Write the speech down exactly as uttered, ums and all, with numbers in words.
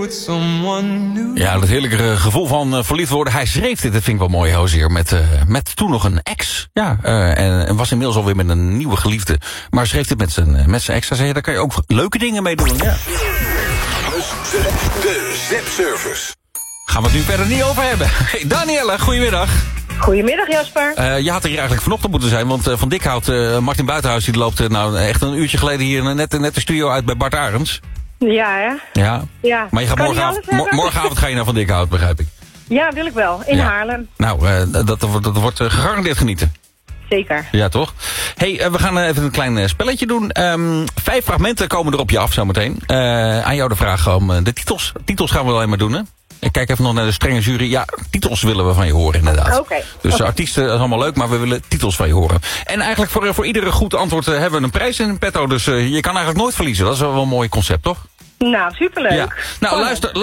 Ja, dat heerlijke gevoel van uh, verliefd worden. Hij schreef dit, dat vind ik wel mooi, Hozier, met, uh, met toen nog een ex. Ja, uh, en, en was inmiddels alweer met een nieuwe geliefde. Maar schreef dit met zijn, met zijn ex. Hij zei, daar kan je ook leuke dingen mee doen. Ja. De Zep-service. Gaan we het nu verder niet over hebben. Hey, Danielle, goedemiddag. Goedemiddag, Jasper. Uh, je had er hier eigenlijk vanochtend moeten zijn, want uh, Van Dikhout, uh, Martin Buitenhuis, die loopt uh, nou echt een uurtje geleden hier net, net de studio uit bij Bart Arends. Ja, hè? Ja. ja. Maar je gaat morgenavond, mo- morgenavond ga je naar Van Dikhout, begrijp ik. Ja, wil ik wel. In ja. Haarlem. Nou, uh, dat, dat, dat wordt uh, gegarandeerd genieten. Zeker. Ja, toch? Hey, uh, we gaan uh, even een klein uh, spelletje doen. Um, vijf fragmenten komen er op je af zometeen. Uh, aan jou de vraag om uh, de titels. Titels gaan we alleen maar doen, hè? Ik kijk even nog naar de strenge jury. Ja, titels willen we van je horen, inderdaad. Oké. Okay. Dus okay. artiesten, dat is allemaal leuk, maar we willen titels van je horen. En eigenlijk voor, voor iedere goed antwoord uh, hebben we een prijs in petto. Dus uh, je kan eigenlijk nooit verliezen. Dat is wel een mooi concept, toch? Nou, superleuk. Ja. Nou, luister...